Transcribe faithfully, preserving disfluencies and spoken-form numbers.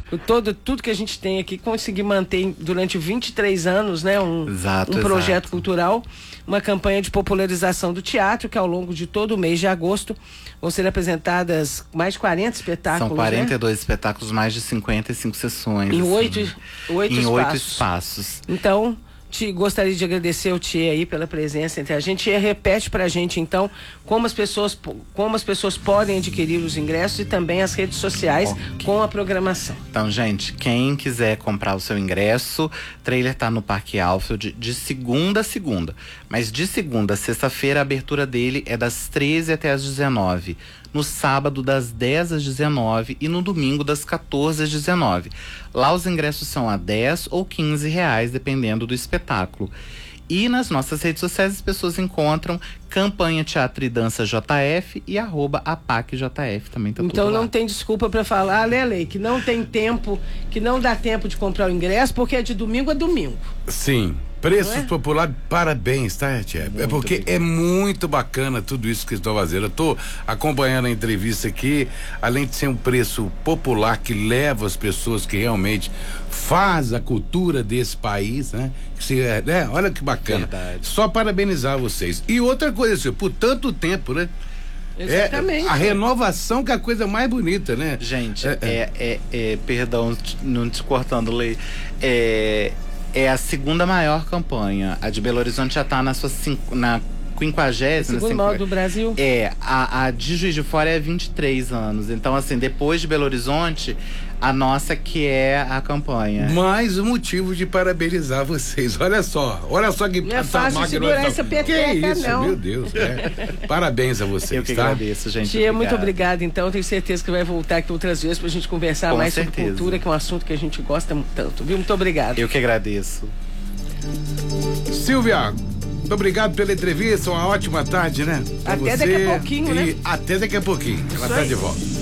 todo, tudo que a gente tem aqui, conseguir manter durante vinte e três anos, né? Um, exato, um projeto exato. cultural, uma campanha de popularização do teatro, que ao longo de todo o mês de agosto vão ser apresentadas mais de quarenta espetáculos. São quarenta e dois né? espetáculos, mais de cinquenta e cinco sessões. Em assim, oito, oito em espaços. oito espaços. Então, te, gostaria de agradecer ao Tchê aí pela presença entre a gente. E repete pra gente, então, como as pessoas, como as pessoas podem adquirir os ingressos e também as redes sociais okay. com a programação. Então, gente, quem quiser comprar o seu ingresso, o trailer tá no Parque Alfield de segunda a segunda. Mas de segunda a sexta-feira, a abertura dele é das treze até as dezenove. No sábado, das dez às dezenove e no domingo, das quatorze às dezenove. Lá os ingressos são a dez ou quinze reais, dependendo do espetáculo. E nas nossas redes sociais as pessoas encontram Campanha Teatro e Dança J F e arroba A P A C J F também tá Então tudo lá. Não tem desculpa para falar, né, Lei, que não tem tempo, que não dá tempo de comprar o ingresso, porque é de domingo a domingo. Sim. Preços é? populares, parabéns, tá, Tia? É porque obrigado. É muito bacana tudo isso que estão fazendo. Eu tô acompanhando a entrevista aqui, além de ser um preço popular que leva as pessoas que realmente faz a cultura desse país, né? Se, é, né? Olha que bacana. Verdade. Só parabenizar vocês. E outra coisa, senhor, por tanto tempo, né? Exatamente. É, a renovação que é a coisa mais bonita, né? Gente, é, é, é, é perdão, não te cortando, Lei, é... É a segunda maior campanha. A de Belo Horizonte já está na sua cinco, na quinquagésima. Segundo maior do Brasil. É, a, a de Juiz de Fora é vinte e três anos. Então, assim, depois de Belo Horizonte, a nossa que é a campanha. Mais um motivo de parabenizar vocês. Olha só, olha só que não é fácil segurar essa peteca, que isso, não. Meu Deus. É. Parabéns a vocês, Eu que tá? agradeço, gente. Tia, muito obrigada. Então, tenho certeza que vai voltar aqui outras vezes pra gente conversar Com mais certeza. sobre cultura, que é um assunto que a gente gosta tanto, viu? Muito obrigado. Eu que agradeço. Silvia, muito obrigado pela entrevista, uma ótima tarde, né? Pra até você, daqui a pouquinho, e né? Até daqui a pouquinho. Ela tá de volta.